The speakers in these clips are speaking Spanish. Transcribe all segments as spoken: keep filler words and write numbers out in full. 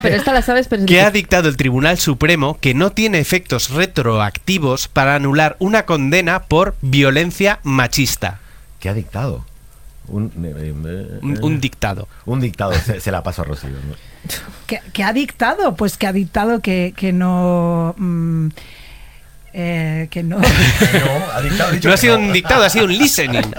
Pero esta la sabes, pero... ¿Qué ha dictado el Tribunal Supremo que no tiene efectos retroactivos para anular una condena por violencia machista? ¿Qué ha dictado? Un, eh, eh, Un, un dictado. Un dictado, se, se la paso a Rocío, ¿no? ¿Qué, qué ha dictado? Pues que ha dictado que, que no... Mmm, eh, que no... No, ha dictado, ha dicho No ha que sido no. un dictado, ha sido un listening.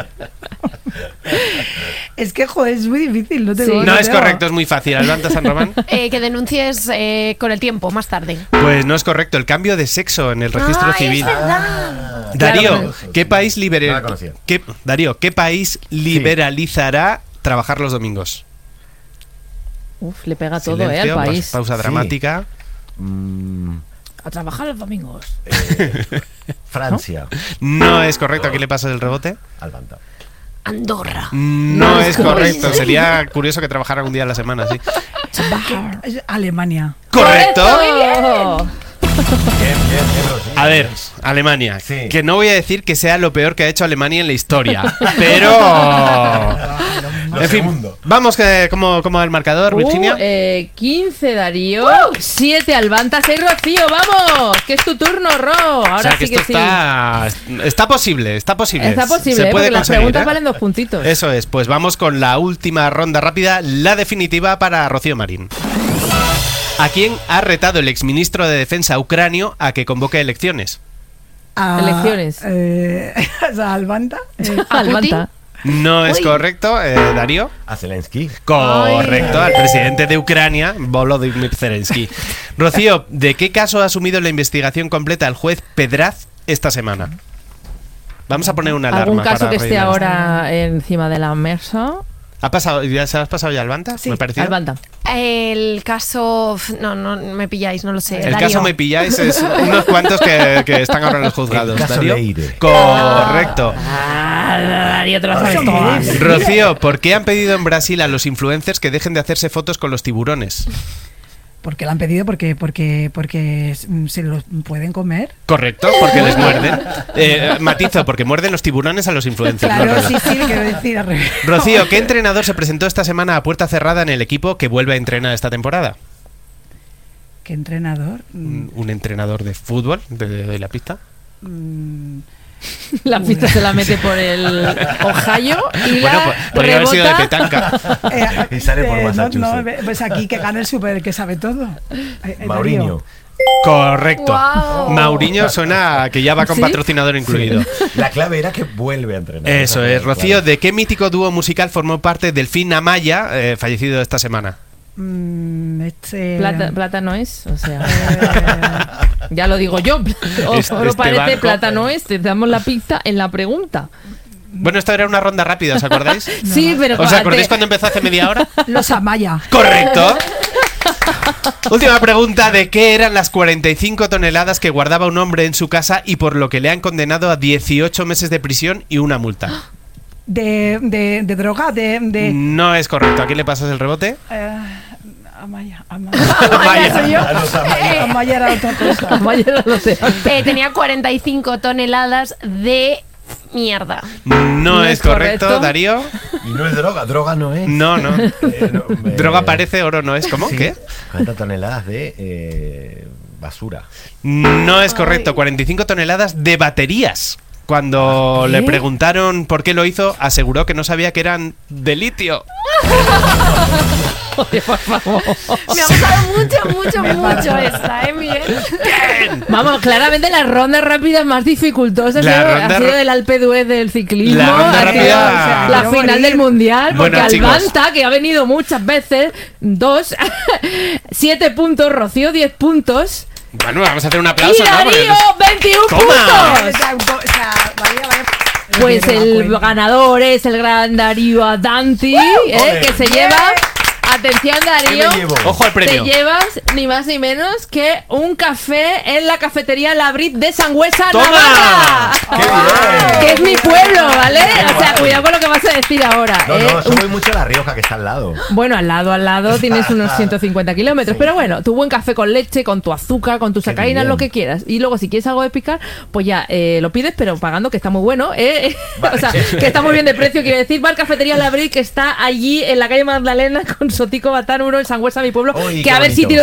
Es que, joder, es muy difícil. No, te Sí. lo- No te es lo- correcto, es muy fácil. Alvanta San Román. Eh, que denuncies eh, con el tiempo, más tarde. Pues no es correcto. El cambio de sexo en el registro Ay, civil. es verdad. Darío, Claro, ¿qué país No libera- la conocía. qué- Darío, ¿qué país liberalizará trabajar los domingos? Uf, le pega todo, Silencio, ¿eh? Al pa- país. Pausa Sí. dramática. Mm, A trabajar los domingos. eh, Francia. No es correcto. Aquí le pasa el rebote. Albanta. Andorra. No, No es es correcto. correcto. Sería curioso que trabajara un día a la semana, sí. Es Alemania. ¡Correcto! ¡Oh! Bien, bien, bien, Rocío. A ver, Alemania. Sí. Que no voy a decir que sea lo peor que ha hecho Alemania en la historia, pero... Lo En fin, segundo. vamos, que, ¿cómo, ¿cómo va el marcador, Uh, Virginia? eh, quince Darío, siete Albanta, seis Rocío, vamos, que es tu turno, Ro. Ahora O sea, que sí esto que sí. está... Está posible, está posible. Está posible, Se ¿eh? puede Porque las conseguir, preguntas ¿eh? valen dos puntitos. Eso es, pues vamos con la última ronda rápida, la definitiva para Rocío Marín. ¿A quién ha retado el exministro de Defensa ucranio a que convoque elecciones? A- Elecciones. Eh, a Albanta. Eh, Albanta. No es Uy. correcto, eh, Darío. A Zelensky. Correcto, al presidente de Ucrania, Volodymyr Zelensky. Rocío, ¿de qué caso ha asumido la investigación completa el juez Pedraz esta semana? Vamos a poner una alarma. ¿Algún caso para que esté rellenar. ahora encima de la mesa? ¿Ha pasado, ya se has pasado ya al Banta? Sí, ¿Me pareció? Albanta. El caso... No, no me pilláis, no lo sé. El Darío. caso me pilláis es unos cuantos que, que están ahora en los juzgados. El caso Darío. Leire. Correcto. Ah, Darío, te lo sabes todas. Rocío, ¿por qué han pedido en Brasil a los influencers que dejen de hacerse fotos con los tiburones? porque lo han pedido, porque porque porque se los pueden comer. Correcto, porque les muerden. Eh, matizo, porque muerden los tiburones a los influencers. no al Claro, revés. sí, sí, quiero decir al revés. Rocío, ¿qué entrenador se presentó esta semana a puerta cerrada en el equipo que vuelve a entrenar esta temporada? ¿Qué entrenador? Un, un entrenador de fútbol, te doy la pista. Mm, La pista se la mete por el Ohio y Bueno, la pues, podría haber sido de rebota. petanca. eh, Y sale por eh, no, Massachusetts. no, pues aquí que gane el super, el que sabe todo. Eh, eh, Mauriño. Darío. Correcto. Guau. Mauriño suena a que ya va con ¿Sí? patrocinador incluido. La clave era que vuelve a entrenar. Eso Esa es. la Rocío, clave. ¿de qué mítico dúo musical formó parte Delfín Amaya, eh, fallecido esta semana? Mm, este, Plata, plata no es, o sea, eh, ya lo digo yo. O Este- solo este parece banco- plata no es, te damos la pista en la pregunta. Bueno, esto era una ronda rápida, ¿os acordáis? Sí, pero ¿Os te- acordáis cuando empezó hace media hora? los Amaya. Correcto. Última pregunta, ¿de qué eran las cuarenta y cinco toneladas que guardaba un hombre en su casa y por lo que le han condenado a dieciocho meses de prisión y una multa? De, de, de droga, de... de No es correcto. ¿A quién le pasas el rebote? eh, Amaya, Amaya. Amaya. soy yo. A los Amaya. Amaya era otra cosa. Vaya, no sé. Eh, tenía cuarenta y cinco toneladas de mierda. No, No es es correcto, correcto. Darío. Y no es droga, droga no es. No, no. Eh, no, eh, Droga parece, oro no es. ¿Cómo? sí, ¿Qué? cuarenta toneladas de eh, basura. No es correcto. cuarenta y cinco toneladas de baterías. Cuando le preguntaron por qué lo hizo, aseguró que no sabía que eran de litio. Oye, por favor. Me ha gustado mucho, mucho, mucho esta, ¿eh, Miguel? Vamos, claramente la ronda rápida más dificultosa ha La sido, ronda ha sido ra- el Alpe d'Huez del ciclismo, La ronda ha sido, rápida- o sea, la Quiero final morir. del mundial, porque Bueno, chicos. Albanta, que ha venido muchas veces, dos, siete puntos, Rocío, diez puntos, Bueno, vamos a hacer un aplauso, y ¿no? Porque- Darío, veintiún ¡Toma! puntos. O sea, o sea, vaya, vaya. Pues Bien, el cuenta. ganador es el gran Darío Adanti, ¿eh? Ole. que se lleva... Atención, Darío. ¿Qué me llevo? Ojo al premio. Te llevas ni más ni menos que un café en la cafetería La Brit de Sangüesa, ¡Toma! Navarra. ¡Qué bien! Que es mi pueblo, ¿vale? O sea, cuidado con lo que vas a decir ahora. No, ¿eh? no, eso voy mucho a La Rioja, que está al lado. Bueno, al lado, al lado tienes unos ciento cincuenta kilómetros. Pero bueno, tu buen café con leche, con tu azúcar, con tu sacarina, bien. lo que quieras. Y luego, si quieres algo de picar, pues ya eh, lo pides, pero pagando, que está muy bueno. ¿eh? Vale. O sea, que está muy bien de precio, quiero decir. Va a la cafetería La Brit, que está allí en la calle Magdalena con Sotico Batán uno en Sangüesa, mi pueblo. Uy, que qué a ver si bonito. tiro